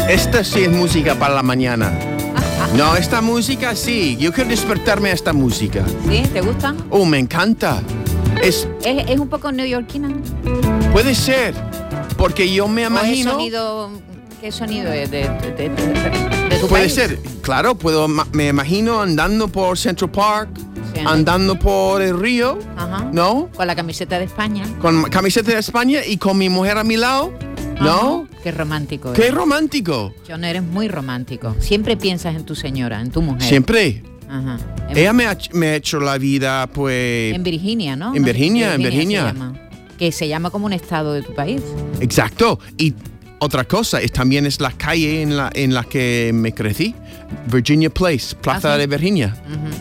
Esta sí es música para la mañana. No, esta música sí. Yo quiero despertarme a esta música. ¿Sí? ¿Te gusta? Oh, me encanta. Es un poco neoyorquina. Puede ser, porque yo me imagino... ¿Qué sonido es de tu Puede país? ser, claro, me imagino andando por Central Park, Sí. andando por el río, Ajá. ¿no? Con la camiseta de España. Con camiseta de España y con mi mujer a mi lado, ¿no? Ajá. Qué romántico. ¡Qué romántico! John, eres muy romántico. Siempre piensas en tu señora, en tu mujer. Siempre. Ajá. Ella me ha hecho la vida, pues... En Virginia, ¿no? En Virginia. Se llama. Que se llama como un estado de tu país. Exacto. Y otra cosa, también es la calle en la que me crecí. Virginia Place, Plaza de Virginia.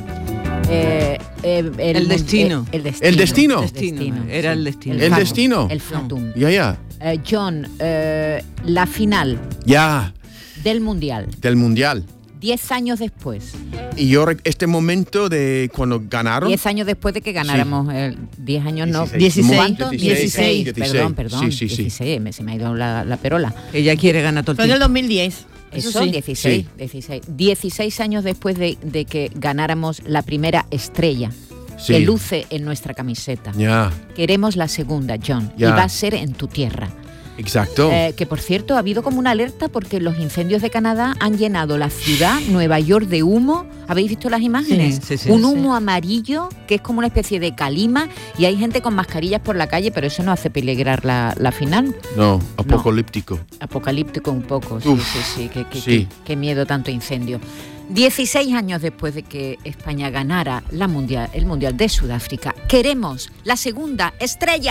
El destino. ¿El destino? Era el destino. El destino. El Fatum. Ya. John, la final Ya, del Mundial, del Mundial. 10 años después. Y yo, este momento de cuando ganaron... 10 años después de que ganáramos, 10 años no, 16. ¿cuánto? 16. Perdón, Sí. 16, se me ha ido la perola. Ella quiere ganar todo el Fue en el tiempo. 2010. Eso, sí. 16 años después de que ganáramos la primera estrella Sí. que luce en nuestra camiseta. Ya, Queremos la segunda, John, Ya. y va a ser en tu tierra. exacto. Que por cierto ha habido como una alerta porque los incendios de Canadá han llenado la ciudad, Nueva York, de humo. ¿Habéis visto las imágenes? Sí, Un sí. humo amarillo que es como una especie de calima y hay gente con mascarillas por la calle, pero eso no hace peligrar la final. No, apocalíptico. Apocalíptico un poco, sí, Uf, sí. sí. Qué miedo tanto incendio. 16 años después de que España ganara el Mundial de Sudáfrica, queremos la segunda estrella.